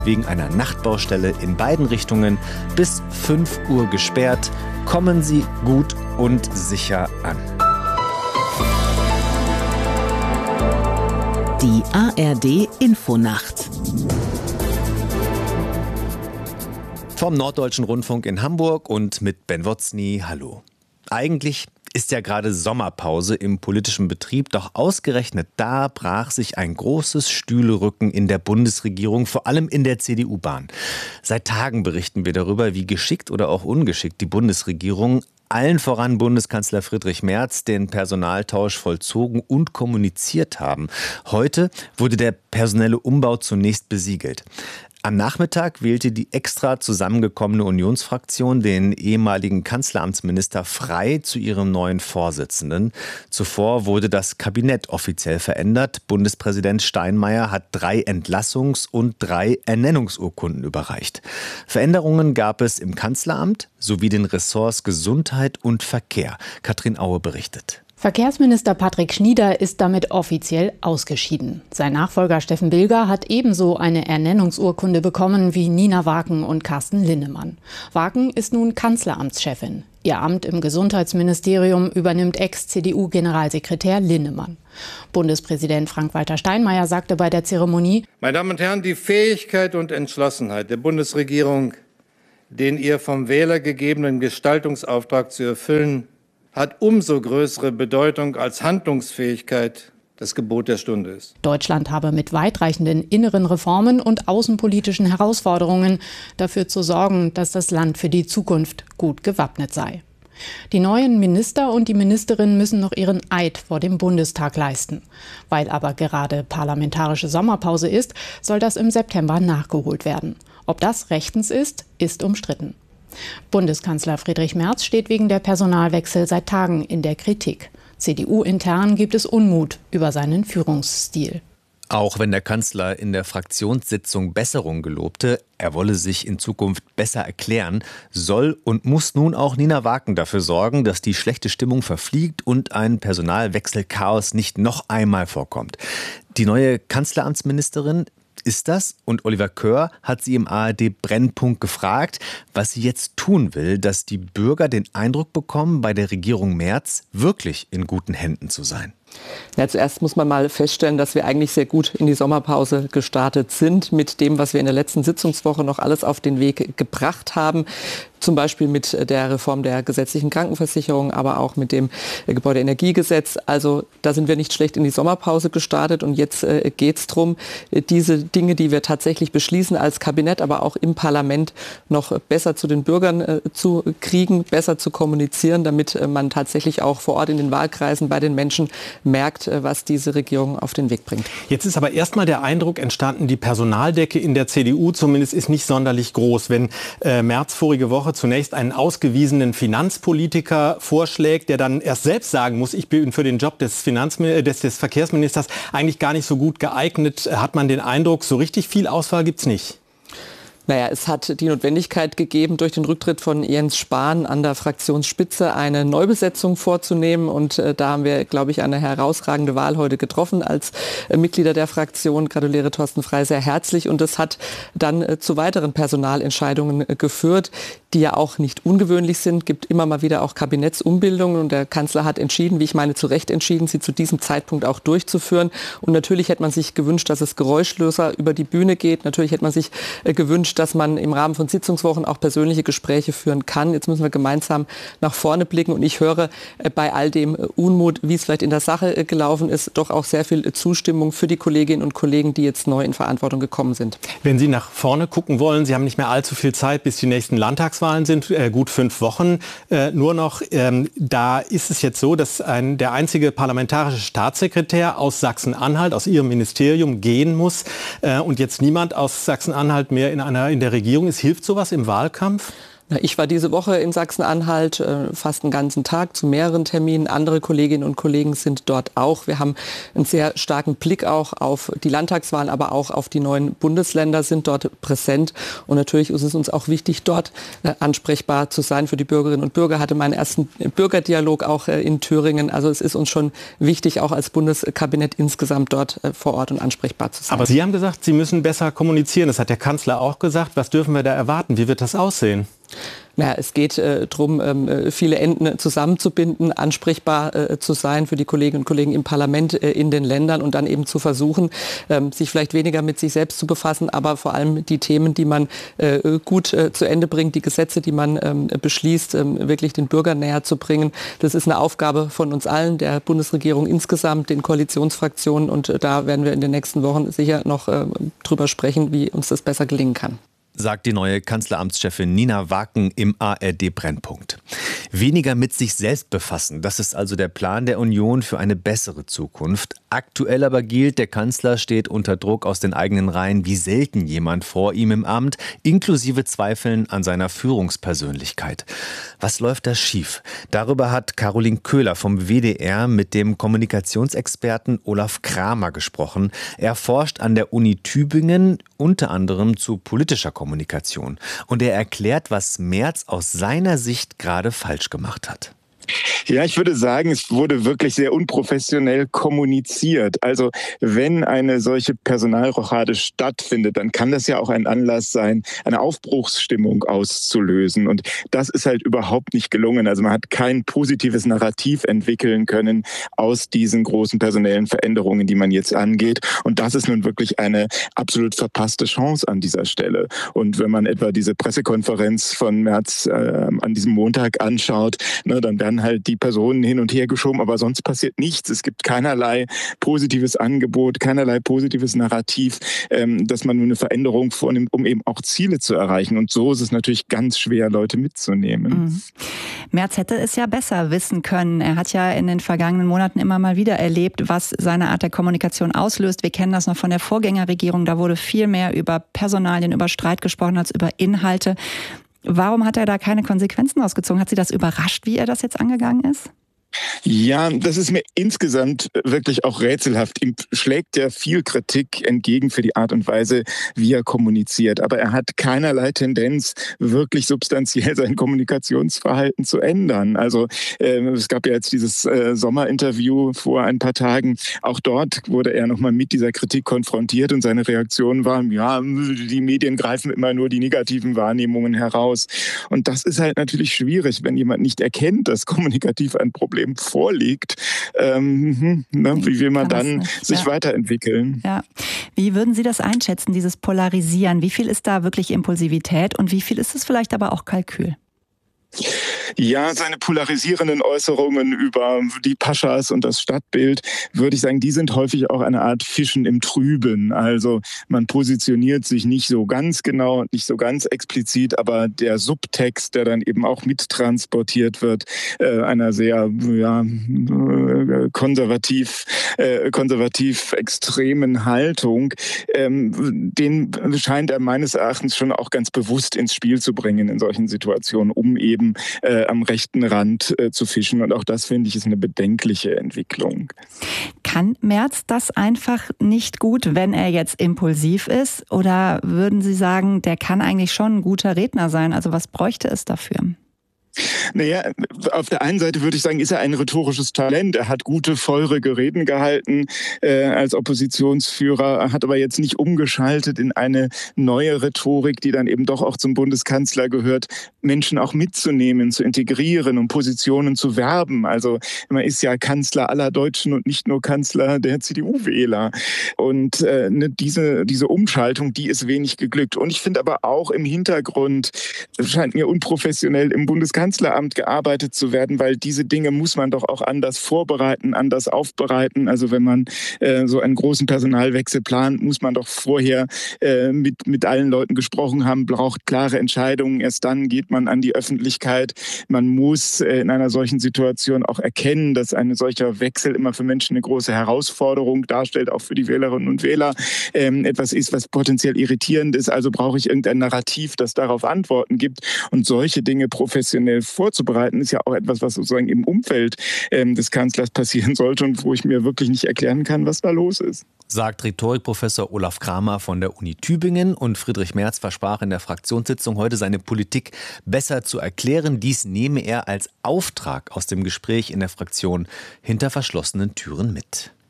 wegen einer Nachtbaustelle in beiden Richtungen bis 5 Uhr gesperrt. Kommen Sie gut und sicher an. Die ARD Infonacht. Vom Norddeutschen Rundfunk in Hamburg und mit Ben Wotzny. Hallo. Eigentlich ist ja gerade Sommerpause im politischen Betrieb, doch ausgerechnet da brach sich ein großes Stühlerücken in der Bundesregierung, vor allem in der CDU-Bahn. Seit Tagen berichten wir darüber, wie geschickt oder auch ungeschickt die Bundesregierung, allen voran Bundeskanzler Friedrich Merz, den Personaltausch vollzogen und kommuniziert haben. Heute wurde der personelle Umbau zunächst besiegelt. Am Nachmittag wählte die extra zusammengekommene Unionsfraktion den ehemaligen Kanzleramtsminister Frey zu ihrem neuen Vorsitzenden. Zuvor wurde das Kabinett offiziell verändert. Bundespräsident Steinmeier hat 3 Entlassungs- und 3 Ernennungsurkunden überreicht. Veränderungen gab es im Kanzleramt sowie den Ressorts Gesundheit und Verkehr. Katrin Aue berichtet. Verkehrsminister Patrick Schnieder ist damit offiziell ausgeschieden. Sein Nachfolger Steffen Bilger hat ebenso eine Ernennungsurkunde bekommen wie Nina Waken und Carsten Linnemann. Waken ist nun Kanzleramtschefin. Ihr Amt im Gesundheitsministerium übernimmt Ex-CDU-Generalsekretär Linnemann. Bundespräsident Frank-Walter Steinmeier sagte bei der Zeremonie: Meine Damen und Herren, die Fähigkeit und Entschlossenheit der Bundesregierung, den ihr vom Wähler gegebenen Gestaltungsauftrag zu erfüllen, hat umso größere Bedeutung, als Handlungsfähigkeit das Gebot der Stunde ist. Deutschland habe mit weitreichenden inneren Reformen und außenpolitischen Herausforderungen dafür zu sorgen, dass das Land für die Zukunft gut gewappnet sei. Die neuen Minister und die Ministerin müssen noch ihren Eid vor dem Bundestag leisten. Weil aber gerade parlamentarische Sommerpause ist, soll das im September nachgeholt werden. Ob das rechtens ist, ist umstritten. Bundeskanzler Friedrich Merz steht wegen der Personalwechsel seit Tagen in der Kritik. CDU-intern gibt es Unmut über seinen Führungsstil. Auch wenn der Kanzler in der Fraktionssitzung Besserung gelobte, er wolle sich in Zukunft besser erklären, soll und muss nun auch Nina Waken dafür sorgen, dass die schlechte Stimmung verfliegt und ein Personalwechselchaos nicht noch einmal vorkommt. Die neue Kanzleramtsministerin ist das, und Oliver Köhr hat sie im ARD-Brennpunkt gefragt, was sie jetzt tun will, dass die Bürger den Eindruck bekommen, bei der Regierung Merz wirklich in guten Händen zu sein. Ja, zuerst muss man mal feststellen, dass wir eigentlich sehr gut in die Sommerpause gestartet sind mit dem, was wir in der letzten Sitzungswoche noch alles auf den Weg gebracht haben. Zum Beispiel mit der Reform der gesetzlichen Krankenversicherung, aber auch mit dem Gebäudeenergiegesetz. Also da sind wir nicht schlecht in die Sommerpause gestartet. Und jetzt geht es darum, diese Dinge, die wir tatsächlich beschließen als Kabinett, aber auch im Parlament noch besser zu den Bürgern zu kriegen, besser zu kommunizieren, damit man tatsächlich auch vor Ort in den Wahlkreisen bei den Menschen merkt, was diese Regierung auf den Weg bringt. Jetzt ist aber erstmal der Eindruck entstanden, die Personaldecke in der CDU zumindest ist nicht sonderlich groß. Wenn Merz vorige Woche zunächst einen ausgewiesenen Finanzpolitiker vorschlägt, der dann erst selbst sagen muss, ich bin für den Job des Verkehrsministers eigentlich gar nicht so gut geeignet, hat man den Eindruck, so richtig viel Auswahl gibt's nicht. Naja, es hat die Notwendigkeit gegeben, durch den Rücktritt von Jens Spahn an der Fraktionsspitze eine Neubesetzung vorzunehmen. Und da haben wir, glaube ich, eine herausragende Wahl heute getroffen als Mitglieder der Fraktion. Gratuliere Thorsten Frey sehr herzlich. Und das hat dann zu weiteren Personalentscheidungen geführt, die ja auch nicht ungewöhnlich sind. Gibt immer mal wieder auch Kabinettsumbildungen. Und der Kanzler hat entschieden, wie ich meine, zu Recht entschieden, sie zu diesem Zeitpunkt auch durchzuführen. Und natürlich hätte man sich gewünscht, dass es geräuschloser über die Bühne geht. Natürlich hätte man sich gewünscht, dass man im Rahmen von Sitzungswochen auch persönliche Gespräche führen kann. Jetzt müssen wir gemeinsam nach vorne blicken. Und ich höre bei all dem Unmut, wie es vielleicht in der Sache gelaufen ist, doch auch sehr viel Zustimmung für die Kolleginnen und Kollegen, die jetzt neu in Verantwortung gekommen sind. Wenn Sie nach vorne gucken wollen, Sie haben nicht mehr allzu viel Zeit, bis die nächsten Landtagswahlen sind, gut 5 Wochen nur noch. Da ist es jetzt so, dass der einzige parlamentarische Staatssekretär aus Sachsen-Anhalt, aus Ihrem Ministerium, gehen muss und jetzt niemand aus Sachsen-Anhalt mehr in der Regierung ist. Hilft sowas im Wahlkampf? Ich war diese Woche in Sachsen-Anhalt fast einen ganzen Tag zu mehreren Terminen. Andere Kolleginnen und Kollegen sind dort auch. Wir haben einen sehr starken Blick auch auf die Landtagswahlen, aber auch auf die neuen Bundesländer, sind dort präsent. Und natürlich ist es uns auch wichtig, dort ansprechbar zu sein für die Bürgerinnen und Bürger. Hatte meinen ersten Bürgerdialog auch in Thüringen. Also es ist uns schon wichtig, auch als Bundeskabinett insgesamt dort vor Ort und ansprechbar zu sein. Aber Sie haben gesagt, Sie müssen besser kommunizieren. Das hat der Kanzler auch gesagt. Was dürfen wir da erwarten? Wie wird das aussehen? Ja, es geht darum, viele Enden zusammenzubinden, ansprechbar zu sein für die Kolleginnen und Kollegen im Parlament, in den Ländern und dann eben zu versuchen, sich vielleicht weniger mit sich selbst zu befassen, aber vor allem die Themen, die man gut zu Ende bringt, die Gesetze, die man beschließt, wirklich den Bürgern näher zu bringen. Das ist eine Aufgabe von uns allen, der Bundesregierung insgesamt, den Koalitionsfraktionen, und da werden wir in den nächsten Wochen sicher noch drüber sprechen, wie uns das besser gelingen kann. Sagt die neue Kanzleramtschefin Nina Waken im ARD-Brennpunkt. Weniger mit sich selbst befassen, das ist also der Plan der Union für eine bessere Zukunft. Aktuell aber gilt, der Kanzler steht unter Druck aus den eigenen Reihen wie selten jemand vor ihm im Amt, inklusive Zweifeln an seiner Führungspersönlichkeit. Was läuft da schief? Darüber hat Caroline Köhler vom WDR mit dem Kommunikationsexperten Olaf Kramer gesprochen. Er forscht an der Uni Tübingen, unter anderem zu politischer Kommunikation. Und er erklärt, was Merz aus seiner Sicht gerade falsch gemacht hat. Ja, ich würde sagen, es wurde wirklich sehr unprofessionell kommuniziert. Also wenn eine solche Personalrochade stattfindet, dann kann das ja auch ein Anlass sein, eine Aufbruchsstimmung auszulösen. Und das ist halt überhaupt nicht gelungen. Also man hat kein positives Narrativ entwickeln können aus diesen großen personellen Veränderungen, die man jetzt angeht. Und das ist nun wirklich eine absolut verpasste Chance an dieser Stelle. Und wenn man etwa diese Pressekonferenz von Merz an diesem Montag anschaut, dann werden halt die Personen hin und her geschoben, aber sonst passiert nichts. Es gibt keinerlei positives Angebot, keinerlei positives Narrativ, dass man nur eine Veränderung vornimmt, um eben auch Ziele zu erreichen. Und so ist es natürlich ganz schwer, Leute mitzunehmen. Mhm. Merz hätte es ja besser wissen können. Er hat ja in den vergangenen Monaten immer mal wieder erlebt, was seine Art der Kommunikation auslöst. Wir kennen das noch von der Vorgängerregierung. Da wurde viel mehr über Personalien, über Streit gesprochen als über Inhalte. Warum hat er da keine Konsequenzen ausgezogen? Hat Sie das überrascht, wie er das jetzt angegangen ist? Ja, das ist mir insgesamt wirklich auch rätselhaft. Ihm schlägt ja viel Kritik entgegen für die Art und Weise, wie er kommuniziert. Aber er hat keinerlei Tendenz, wirklich substanziell sein Kommunikationsverhalten zu ändern. Also es gab ja jetzt dieses Sommerinterview vor ein paar Tagen. Auch dort wurde er nochmal mit dieser Kritik konfrontiert und seine Reaktion war, ja, die Medien greifen immer nur die negativen Wahrnehmungen heraus. Und das ist halt natürlich schwierig, wenn jemand nicht erkennt, dass kommunikativ ein Problem vorliegt, wie will man dann sich weiterentwickeln? Ja. Wie würden Sie das einschätzen, dieses Polarisieren? Wie viel ist da wirklich Impulsivität und wie viel ist es vielleicht aber auch Kalkül? Ja, seine polarisierenden Äußerungen über die Paschas und das Stadtbild, würde ich sagen, die sind häufig auch eine Art Fischen im Trüben. Also man positioniert sich nicht so ganz genau und nicht so ganz explizit, aber der Subtext, der dann eben auch mittransportiert wird, einer sehr konservativ extremen Haltung, den scheint er meines Erachtens schon auch ganz bewusst ins Spiel zu bringen in solchen Situationen, um eben am rechten Rand zu fischen. Und auch das, finde ich, ist eine bedenkliche Entwicklung. Kann Merz das einfach nicht gut, wenn er jetzt impulsiv ist? Oder würden Sie sagen, der kann eigentlich schon ein guter Redner sein? Also was bräuchte es dafür? Naja, auf der einen Seite würde ich sagen, ist er ein rhetorisches Talent. Er hat gute, feurige Reden gehalten als Oppositionsführer, hat aber jetzt nicht umgeschaltet in eine neue Rhetorik, die dann eben doch auch zum Bundeskanzler gehört, Menschen auch mitzunehmen, zu integrieren, um Positionen zu werben. Also man ist ja Kanzler aller Deutschen und nicht nur Kanzler der CDU-Wähler. Und diese Umschaltung, die ist wenig geglückt. Und ich finde aber auch im Hintergrund, das scheint mir unprofessionell im Bundeskanzleramt Kanzleramt gearbeitet zu werden, weil diese Dinge muss man doch auch anders vorbereiten, anders aufbereiten. Also wenn man so einen großen Personalwechsel plant, muss man doch vorher mit allen Leuten gesprochen haben, braucht klare Entscheidungen. Erst dann geht man an die Öffentlichkeit. Man muss in einer solchen Situation auch erkennen, dass ein solcher Wechsel immer für Menschen eine große Herausforderung darstellt, auch für die Wählerinnen und Wähler. Etwas ist, was potenziell irritierend ist. Also brauche ich irgendein Narrativ, das darauf Antworten gibt. Und solche Dinge professionell vorzubereiten, ist ja auch etwas, was sozusagen im Umfeld des Kanzlers passieren sollte und wo ich mir wirklich nicht erklären kann, was da los ist. Sagt Rhetorikprofessor Olaf Kramer von der Uni Tübingen. Und Friedrich Merz versprach in der Fraktionssitzung heute, seine Politik besser zu erklären. Dies nehme er als Auftrag aus dem Gespräch in der Fraktion hinter verschlossenen Türen mit.